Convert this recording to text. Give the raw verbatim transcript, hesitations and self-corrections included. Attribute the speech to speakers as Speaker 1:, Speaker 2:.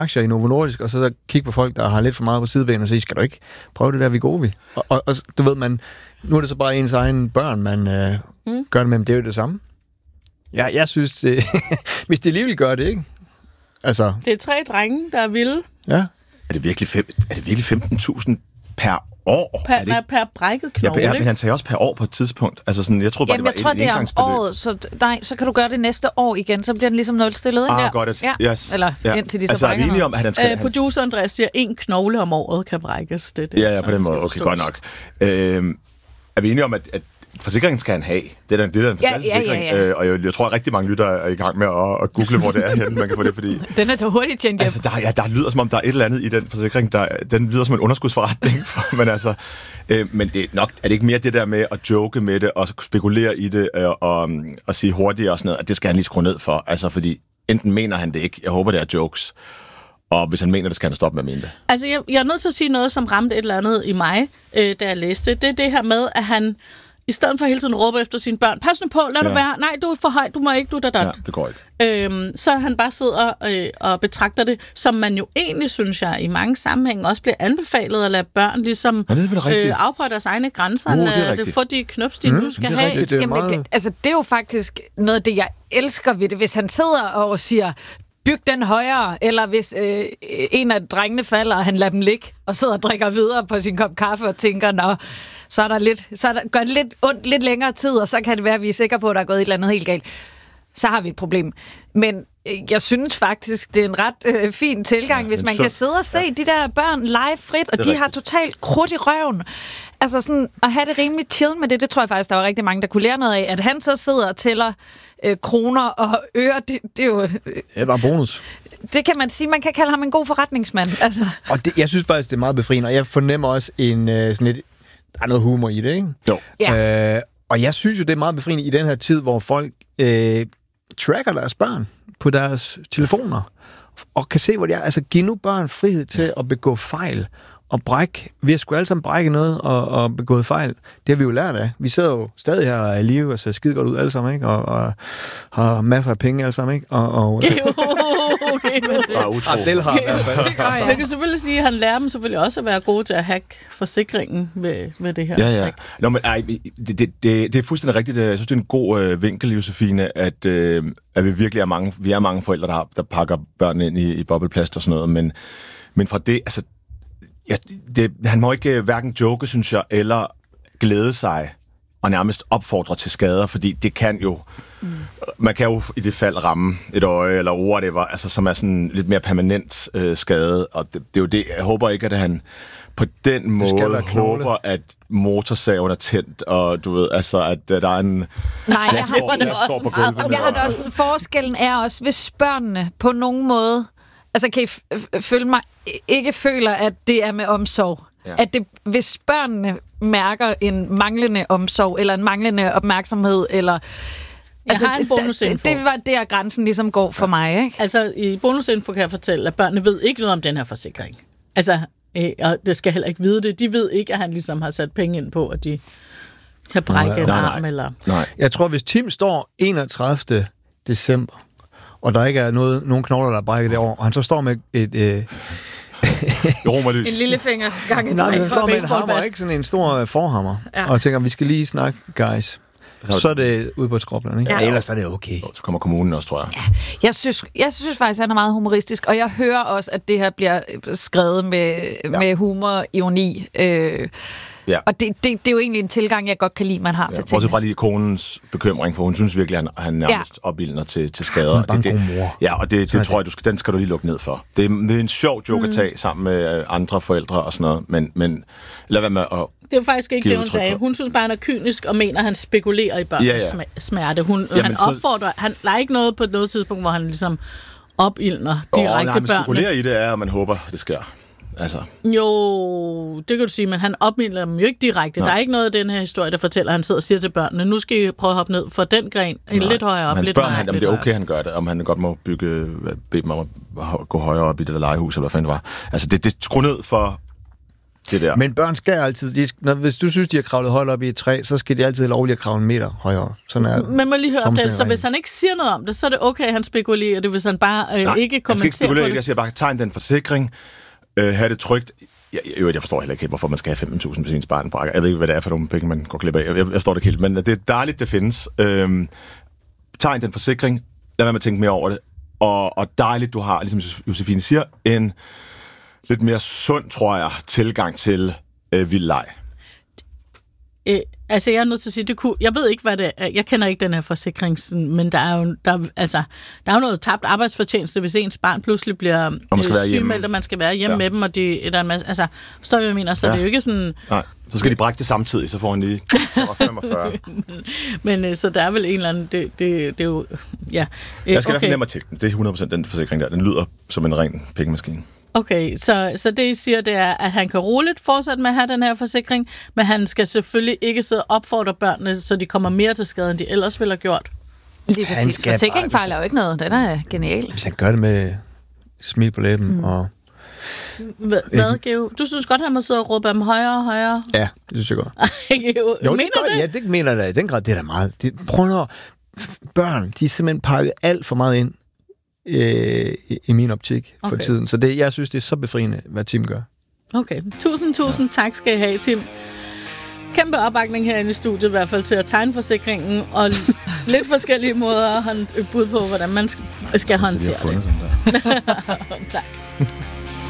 Speaker 1: aktier i Novo Nordisk, og så kigge på folk, der har lidt for meget på sidebenen, og sige, skal du ikke prøve det der, vi er gode ved? Og, og, og du ved, man, nu er det så bare ens egen børn, man øh, mm. gør det med, men det er jo det samme. Ja, jeg synes, det, hvis de alligevel gør det, ikke? Altså.
Speaker 2: Det er tre drenge, der er vilde.
Speaker 1: Ja.
Speaker 3: Er det virkelig, fem, er det virkelig femten tusind per år?
Speaker 2: Per,
Speaker 3: er det
Speaker 2: per brækket knogle,
Speaker 3: ja, men han sagde også per år på et tidspunkt. Altså sådan, jeg tror bare,
Speaker 4: Jamen,
Speaker 3: det var
Speaker 4: jeg tror,
Speaker 3: et
Speaker 4: det er
Speaker 3: engangsbeløb.
Speaker 4: om året, så, nej, så kan du gøre det næste år igen, så bliver den ligesom nulstillet, ikke?
Speaker 3: Ah, godt it.
Speaker 4: Ja.
Speaker 3: Yes.
Speaker 4: Eller
Speaker 3: ja.
Speaker 4: indtil de så
Speaker 3: altså,
Speaker 4: brækker
Speaker 3: er vi enige om, at han skal...
Speaker 2: Øh, producer Andreas siger, en knogle om året kan brækkes. Det, det,
Speaker 3: ja, ja, på den måde. Okay, godt nok. Øh, er vi enige om, at, at forsikringen skal han have? Det er da, det er da en fantastisk
Speaker 4: ja, ja,
Speaker 3: forsikring.
Speaker 4: ja, ja.
Speaker 3: Øh, og jeg, jeg tror, at rigtig mange lyttere er i gang med at, at google, hvor det er henne, man kan få det, fordi...
Speaker 4: Den er da hurtigt tjent hjem.
Speaker 3: Altså, der, ja, der lyder som om, der er et eller andet i den forsikring, der, den lyder som en underskudsforretning, men altså... Øh, men det er nok, er det ikke mere det der med at joke med det, og spekulere i det, øh, og, og sige hurtigt og sådan noget, at det skal han lige skrue ned for, altså, fordi enten mener han det ikke, jeg håber, det er jokes, og hvis han mener det, skal han stoppe med at mene det.
Speaker 2: Altså, jeg, jeg er nødt til at sige noget, som ramte et eller andet i mig, øh, da jeg læste. Det er det her med, at han, i stedet for hele tiden råber efter sine børn, pas nu på, lad ja. du være, nej, du er for høj, du må ikke, du er da
Speaker 3: Ja, det går ikke.
Speaker 2: Øhm, så han bare sidder øh, og betragter det, som man jo egentlig, synes jeg, i mange sammenhænge også bliver anbefalet at lade børn ligesom
Speaker 3: ja, øh,
Speaker 2: afprøve deres egne grænser,
Speaker 3: uh,
Speaker 2: lade det få de knups, de mm, nu skal
Speaker 1: det
Speaker 2: have.
Speaker 1: rigtigt, det er
Speaker 4: Jamen,
Speaker 1: meget...
Speaker 4: det, altså, det er jo faktisk noget af det, jeg elsker ved det, hvis han sidder og siger, byg den højere, eller hvis øh, en af drengene falder, og han lader dem ligge, og sidder og drikker videre på sin kop kaffe og tænker, nå, så er der lidt, så er der, gør det lidt ondt lidt længere tid, og så kan det være, at vi er sikre på, at der er gået et eller andet helt galt. Så har vi et problem. Men øh, jeg synes faktisk, det er en ret øh, fin tilgang, ja, hvis man så, kan sidde og se ja. de der børn lege frit, og de rigtigt. har totalt krudt i røven. Altså sådan, at have det rimelig chill med det, det tror jeg faktisk, der var rigtig mange, der kunne lære noget af. At han så sidder og tæller øh, kroner og øre, det, det er jo... Øh,
Speaker 1: det var bonus.
Speaker 4: Det kan man sige, man kan kalde ham en god forretningsmand. Altså.
Speaker 1: Og det, jeg synes faktisk, det er meget befriende, og jeg fornemmer også en øh, sådan lidt... Der er noget humor i det, ikke?
Speaker 3: Jo.
Speaker 1: Ja. Øh, og jeg synes jo, det er meget befriende i den her tid, hvor folk øh, tracker deres børn på deres telefoner, og kan se, hvor de er. Altså, giv nu børn frihed til ja. at begå fejl og brække. Vi har sgu alle sammen brækket noget og, og begået fejl. Det har vi jo lært af. Vi sidder jo stadig her i live og ser skide godt ud alle sammen, ikke? Og, og har masser af penge alle sammen, ikke? Og, og,
Speaker 2: okay, men det...
Speaker 1: Abdel har i hvert fald.
Speaker 2: Jeg kan selvfølgelig sige, at han lærer dem selvfølgelig også at være gode til at hacke forsikringen ved, ved det her
Speaker 3: ja, ja.
Speaker 2: træk.
Speaker 3: Nå, men ej, det, det, det, det er fuldstændig rigtigt. Jeg synes, det er en god øh, vinkel, Josefine, at, øh, at vi virkelig er mange, vi er mange forældre, der, har, der pakker børn ind i, i bobleplast og sådan noget, men, men fra det, altså, ja, det, han må ikke øh, hverken joke, synes jeg, eller glæde sig og nærmest opfordre til skader, fordi det kan jo, mm. man kan jo i det fald ramme et øje eller whatever, altså som er sådan lidt mere permanent øh, skade, og det, det er jo det, jeg håber ikke, at han på den måde håber, at motorsaven er tændt, og du ved, altså, at uh, der er en...
Speaker 4: Nej, jeg har
Speaker 3: står,
Speaker 4: det
Speaker 3: står
Speaker 4: også
Speaker 3: på gulvet.
Speaker 4: meget. Jeg har det også, forskellen er også, hvis børnene på nogen måde, altså kan I f- f- følge mig, ikke føler, at det er med omsorg. Ja. At det, hvis børnene mærker en manglende omsorg, eller en manglende opmærksomhed, eller...
Speaker 2: Jeg altså, har en bonusinfo.
Speaker 4: Det, det var der, grænsen ligesom går for ja. mig, ikke?
Speaker 2: Altså, i bonusinfo kan jeg fortælle, at børnene ved ikke noget om den her forsikring. Altså, øh, og det skal heller ikke vide det. De ved ikke, at han ligesom har sat penge ind på, at de kan brække nej, en
Speaker 3: nej,
Speaker 2: arm, eller...
Speaker 1: Nej. Jeg tror, hvis Tim står enogtredivte december, og der ikke er noget, nogen knogler, der er brækket derovre, og han så står med et... Øh,
Speaker 4: en lillefinger gange
Speaker 1: Nej, han står med en hammer, ikke sådan en stor øh, forhammer, ja. og tænker, vi skal lige snakke, guys. Så, så er det ude på et skråplan, ikke? Ja. Ellers er det okay.
Speaker 3: Så kommer kommunen også, tror jeg.
Speaker 4: Ja. Jeg synes, jeg synes faktisk, han er meget humoristisk, og jeg hører også, at det her bliver skrevet med, ja. med humor, ironi. Øh, ja. Og det, det, det er jo egentlig en tilgang, jeg godt kan lide, man har ja. til ting.
Speaker 3: Bortset fra lige konens bekymring, for hun synes virkelig, at han, han nærmest ja. opildner til, til skader.
Speaker 1: Ja, det,
Speaker 3: det, ja, og det, det, det tror jeg, du skal, den skal du lige lukke ned for. Det er, det er en sjov joke mm. at tage sammen med andre forældre og sådan noget, men, men lad være med at...
Speaker 2: Det er faktisk ikke det, hun sagde. Hun synes bare, han er kynisk og mener, at han spekulerer i børns ja, ja. smerte. Hun, Jamen, han opfordrer... Han, der er ikke noget på noget tidspunkt, hvor han ligesom opildner direkte
Speaker 3: oh, nej,
Speaker 2: børnene.
Speaker 3: Spekulerer i det er, at man håber, det sker. Altså.
Speaker 2: Jo, det kan du sige, men han opildner dem jo ikke direkte. Nej. Der er ikke noget af den her historie, der fortæller, at han sidder og siger til børnene, nu skal I prøve at hoppe ned for den gren. Lidt højere op,
Speaker 3: han
Speaker 2: lidt
Speaker 3: højere.
Speaker 2: Han
Speaker 3: spørger ham, om det er okay, han gør det. Om han godt må bygge, bede dem om at gå højere op i det der legehus, eller hvad fanden det var. Altså, det, det skruer ned for... det der.
Speaker 1: Men børn skal altid, de, når, hvis du synes, de har kravlet højt op i et træ, så skal de altid have lovligt at kravle en meter højere. Sådan er
Speaker 2: Men må lige høre om det, så
Speaker 1: tommelfingerreglen.
Speaker 2: hvis han ikke siger noget om det, så er det okay, han spekulerer det, hvis han bare øh,
Speaker 3: Nej,
Speaker 2: ikke
Speaker 3: jeg skal
Speaker 2: kommenterer
Speaker 3: ikke spekulere
Speaker 2: på
Speaker 3: i det.
Speaker 2: det.
Speaker 3: Jeg siger bare, tegn den forsikring, øh, have det trygt. Jeg, jeg, jeg forstår heller ikke, hvorfor man skal have femten tusind for sin barnbrækker. Jeg ved ikke, hvad det er for nogle penge, man går glip af. Jeg, jeg forstår det ikke helt, men det er dejligt, det findes. Øhm, tegn den forsikring. Lad være med at tænke mere over det. Og, og dejligt, du har, ligesom Josefine siger, en lidt mere sund, tror jeg, tilgang til øh, vild leg.
Speaker 2: Øh, altså, jeg er nødt til at sige, det kunne, jeg ved ikke, hvad det er. Jeg kender ikke den her forsikring, men der er jo, der, altså, der er jo noget tabt arbejdsfortjeneste, hvis ens barn pludselig bliver
Speaker 3: man skal
Speaker 2: øh,
Speaker 3: være hjemme.
Speaker 2: sygemeldt, og man skal være hjemme
Speaker 3: Ja.
Speaker 2: med dem, og det, der er en masse, altså, forstår du, hvad jeg mener? Så
Speaker 3: Ja.
Speaker 2: det er jo ikke sådan...
Speaker 3: Nej, så skal de brække det samtidig, så får han lige femogfyrre.
Speaker 2: Men øh, så der er vel en eller anden... Det, det, det er jo... Ja. Øh,
Speaker 3: Jeg skal i hvert fald
Speaker 2: okay.
Speaker 3: nemmere til den. Det er hundrede procent den forsikring der. Den lyder som en ren pengemaskine.
Speaker 2: Okay, så, så det I siger, det er, at han kan roligt fortsætte med at have den her forsikring, men han skal selvfølgelig ikke sidde og opfordre børnene, så de kommer mere til skade, end de ellers ville have gjort.
Speaker 4: Lige
Speaker 1: Han
Speaker 4: præcis.
Speaker 1: skal
Speaker 4: Forsikring
Speaker 1: bare-
Speaker 4: fejler jo ikke noget. Den er genial.
Speaker 1: Hvis han gør det med smil på læben mm. og...
Speaker 2: Hvad, hvad Geo? Du synes godt, han må sidde og råbe ham højere og højere?
Speaker 1: Ja, det synes jeg godt.
Speaker 2: Geo,
Speaker 1: Jo,
Speaker 2: mener
Speaker 1: det gør,
Speaker 2: det?
Speaker 1: Ja, det mener jeg da i den grad. Det er da meget. Det, prøv nu, f- børn, de er simpelthen pakket alt for meget ind øh, i, i min optik for
Speaker 2: Okay.
Speaker 1: tiden. Så det, jeg synes, det er så befriende, hvad Tim gør.
Speaker 2: Okay, tusind, tusind ja. tak skal I have, Tim. Kæmpe opbakning herinde i studiet, i hvert fald til at tegne forsikringen, og lidt forskellige måder at hånd- bud på, hvordan man skal, skal håndtere det.
Speaker 3: sådan der.
Speaker 2: Tak.